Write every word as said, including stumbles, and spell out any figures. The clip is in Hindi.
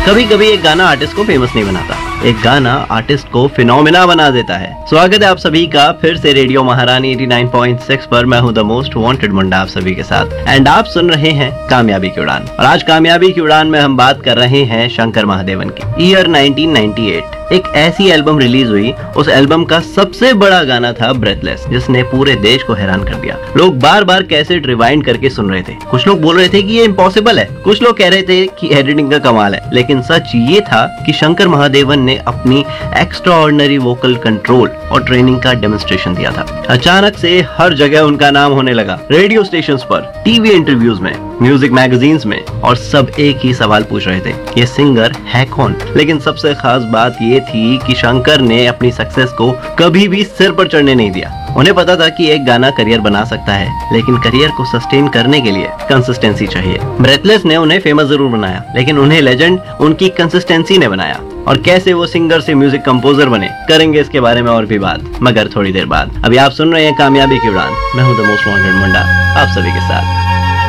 कभी कभी एक गाना आर्टिस्ट को फेमस नहीं बनाता, एक गाना आर्टिस्ट को फिनोमिना बना देता है। स्वागत है आप सभी का फिर से रेडियो महारानी नवासी पॉइंट छह पर। मैं हूं द मोस्ट वांटेड मुंडा आप सभी के साथ एंड आप सुन रहे हैं कामयाबी की उड़ान। और आज कामयाबी की उड़ान में हम बात कर रहे हैं शंकर महादेवन की। ईयर नाइनटीन नाइंटी एट एक ऐसी एल्बम रिलीज हुई, उस एल्बम का सबसे बड़ा गाना था ब्रेथलेस, जिसने पूरे देश को हैरान कर दिया। लोग बार बार कैसेट रिवाइंड करके सुन रहे थे। कुछ लोग बोल रहे थे कि ये इम्पॉसिबल है, कुछ लोग कह रहे थे कि एडिटिंग का कमाल है, लेकिन सच ये था कि शंकर महादेवन ने अपनी एक्स्ट्राऑर्डिनरी वोकल कंट्रोल और ट्रेनिंग का डेमोन्स्ट्रेशन दिया था। अचानक से हर जगह उनका नाम होने लगा, रेडियो स्टेशंस पर, टीवी इंटरव्यूज में, म्यूजिक मैगजीन्स में, और सब एक ही सवाल पूछ रहे थे, ये सिंगर है कौन। लेकिन सबसे खास बात ये थी कि शंकर ने अपनी सक्सेस को कभी भी सिर पर चढ़ने नहीं दिया। उन्हें पता था कि एक गाना करियर बना सकता है, लेकिन करियर को सस्टेन करने के लिए कंसिस्टेंसी चाहिए। ब्रेथलेस ने उन्हें फेमस जरूर बनाया, लेकिन उन्हें लेजेंड उनकी कंसिस्टेंसी ने बनाया। और कैसे वो सिंगर से म्यूजिक कंपोजर बने, करेंगे इसके बारे में और भी बात, मगर थोड़ी देर बाद। अभी आप सुन रहे हैं कामयाबी की उड़ान। मैं हूं द मोस्ट वांटेड मुंडा आप सभी के साथ।